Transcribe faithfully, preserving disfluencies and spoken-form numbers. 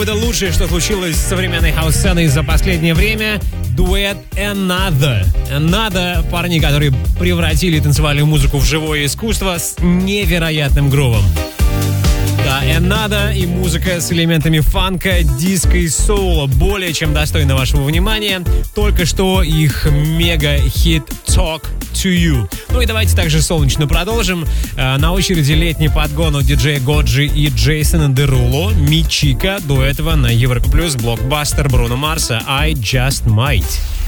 это лучшее, что случилось с современной хаус-сценой за последнее время. Дуэт Another. Another — парни, которые превратили танцевальную музыку в живое искусство с невероятным грувом. Да, Another и музыка с элементами фанка, диска и соула более чем достойна вашего внимания. Только что их мега-хит Talk to You. Ну и давайте также солнечно продолжим. На очереди летний подгон у диджея Годжи и Джейсона Деруло, Мичика. До этого на Европа Плюс блокбастер Бруно Марса I Just Might.